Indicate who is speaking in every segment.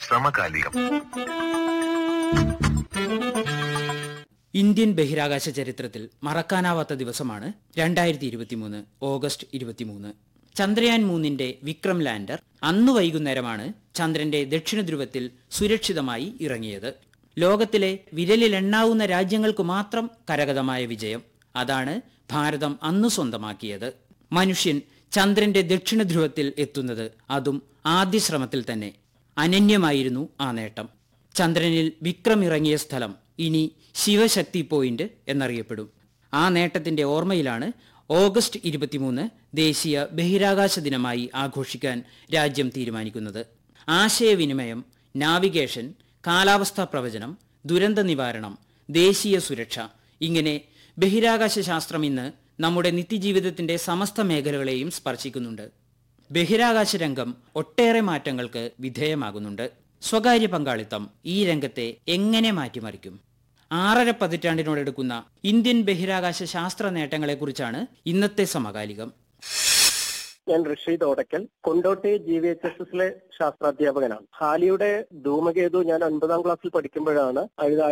Speaker 1: സമകാലികം.
Speaker 2: ഇന്ത്യൻ ബഹിരാകാശ ചരിത്രത്തിൽ മറക്കാനാവാത്ത ദിവസമാണ് 2023 ഓഗസ്റ്റ് 23. ചന്ദ്രയാൻ 3ന്റെ വിക്രം ലാൻഡർ അന്നു വൈകുന്നേരമാണ് ചന്ദ്രന്റെ ദക്ഷിണ ധ്രുവത്തിൽ സുരക്ഷിതമായി ഇറങ്ങിയത്. ലോകത്തിലെ വിരലിലെണ്ണാവുന്ന രാജ്യങ്ങൾക്ക് മാത്രം കരഗതമായ വിജയം. അതാണ് ഭാരതം അന്നു സ്വന്തമാക്കിയത്. മനുഷ്യൻ ചന്ദ്രന്റെ ദക്ഷിണ ധ്രുവത്തിൽ എത്തുന്നത് അതും ആദ്യ ശ്രമത്തിൽ തന്നെ. അനന്യമായിരുന്നു ആ നേട്ടം. ചന്ദ്രനിൽ വിക്രം ഇറങ്ങിയ സ്ഥലം ഇനി ശിവശക്തി പോയിന്റ് എന്നറിയപ്പെടും. ആ നേട്ടത്തിന്റെ ഓർമ്മയിലാണ് ഓഗസ്റ്റ് 23 ദേശീയ ബഹിരാകാശ ദിനമായി ആഘോഷിക്കാൻ രാജ്യം തീരുമാനിക്കുന്നത്. ആശയവിനിമയം, നാവിഗേഷൻ, കാലാവസ്ഥാ പ്രവചനം, ദുരന്ത നിവാരണം, ദേശീയ സുരക്ഷ, ഇങ്ങനെ ബഹിരാകാശ ശാസ്ത്രം ഇന്ന് നമ്മുടെ നിത്യജീവിതത്തിന്റെ സമസ്ത മേഖലകളെയും സ്പർശിക്കുന്നുണ്ട്. ബഹിരാകാശ രംഗം ഒട്ടേറെ മാറ്റങ്ങൾക്ക് വിധേയമാകുന്നുണ്ട്. സ്വകാര്യ പങ്കാളിത്തം ഈ രംഗത്തെ എങ്ങനെ മാറ്റിമറിക്കും? 6.5 പതിറ്റാണ്ടിനോടെടുക്കുന്ന ഇന്ത്യൻ ബഹിരാകാശ ശാസ്ത്ര നേട്ടങ്ങളെക്കുറിച്ചാണ് ഇന്നത്തെ സമകാലികം.
Speaker 3: ഞാൻ റഷീദ് ഓടക്കൽ, കൊണ്ടോട്ടി GVHSSലെ ശാസ്ത്രാധ്യാപകനാണ്. ഹാലിയുടെ ധൂമകേതു ഞാൻ 9ാം ക്ലാസ്സിൽ പഠിക്കുമ്പോഴാണ്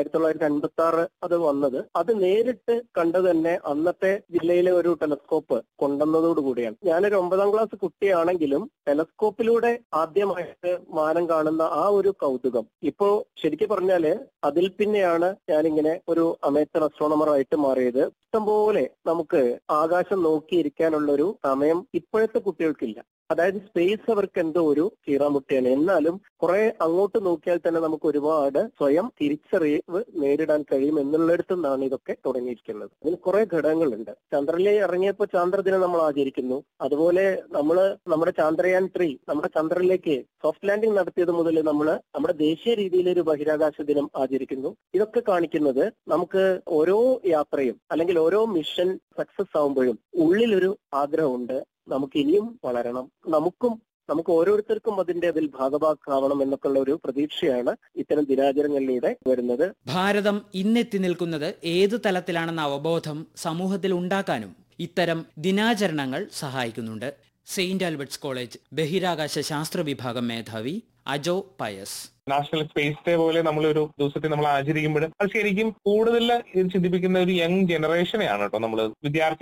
Speaker 3: 1956 അത് വന്നത്. അത് നേരിട്ട് കണ്ടു തന്നെ അന്നത്തെ ജില്ലയിലെ ഒരു ടെലസ്കോപ്പ് കൊണ്ടുവന്നതോടുകൂടിയാണ്. ഞാനൊരു 9ാം ക്ലാസ് കുട്ടിയാണെങ്കിലും ടെലസ്കോപ്പിലൂടെ ആദ്യമായിട്ട് മാനം കാണുന്ന ആ ഒരു കൗതുകം ഇപ്പോ ശരിക്കും പറഞ്ഞാല് അതിൽ പിന്നെയാണ് ഞാനിങ്ങനെ ഒരു അമേച്ചർ അസ്ട്രോണമർ ആയിട്ട് മാറിയത്. ഇഷ്ടംപോലെ നമുക്ക് ആകാശം നോക്കിയിരിക്കാനുള്ള ഒരു സമയം ഇപ്പോഴത്തെ കുട്ടികൾക്കില്ല. അതായത് സ്പേസ് അവർക്ക് എന്തോ ഒരു കീറാമുട്ടിയാണ്. എന്നാലും കുറെ അങ്ങോട്ട് നോക്കിയാൽ തന്നെ നമുക്ക് ഒരുപാട് സ്വയം തിരിച്ചറിവ് നേരിടാൻ കഴിയും എന്നുള്ളിടത്തു നിന്നാണ് ഇതൊക്കെ തുടങ്ങിയിരിക്കുന്നത്. അതിന് കുറെ ഘടകങ്ങളുണ്ട്. ചന്ദ്രനിൽ ഇറങ്ങിയപ്പോൾ ചാന്ദ്രദിനം നമ്മൾ ആചരിക്കുന്നു. അതുപോലെ നമ്മുടെ ചന്ദ്രയാൻ 3 നമ്മുടെ ചന്ദ്രനിലേക്ക് സോഫ്റ്റ് ലാൻഡിംഗ് നടത്തിയത് മുതൽ നമ്മൾ നമ്മുടെ ദേശീയ രീതിയിൽ ഒരു ബഹിരാകാശ ദിനം ആചരിക്കുന്നു. ഇതൊക്കെ കാണിക്കുന്നത് നമുക്ക് ഓരോ യാത്രയും അല്ലെങ്കിൽ ഓരോ മിഷൻ സക്സസ് ആവുമ്പോഴും ഉള്ളിലൊരു ആഗ്രഹമുണ്ട്, നമുക്ക് ഇനിയും വളരണം, നമുക്ക് ഓരോരുത്തർക്കും അതിൽ ഭാഗഭാക്കാവണം എന്നൊക്കെയുള്ള ഒരു പ്രതീക്ഷയാണ് ഇത്തരം ദിനാചരണങ്ങളിലൂടെ വരുന്നത്.
Speaker 2: ഭാരതം ഇന്നെത്തി നിൽക്കുന്നത് ഏതു തലത്തിലാണെന്ന അവബോധം സമൂഹത്തിൽ ഉണ്ടാക്കാനും ഇത്തരം ദിനാചരണങ്ങൾ സഹായിക്കുന്നുണ്ട്. സെയിന്റ് ആൽബർട്ട്സ് കോളേജ് ബഹിരാകാശ ശാസ്ത്ര വിഭാഗം മേധാവി Ajo Pius.
Speaker 4: National space day പോലെ നമ്മളൊരു ദിവസത്തെ നമ്മൾ ആചരിക്കുമ്പോൾ അത് ശരിക്കും കൂടുതൽ ചിന്തിപ്പിക്കുന്ന ഒരു യങ് ജനറേഷനെയാണ് കേട്ടോ. നമ്മൾ വിദ്യാർത്ഥി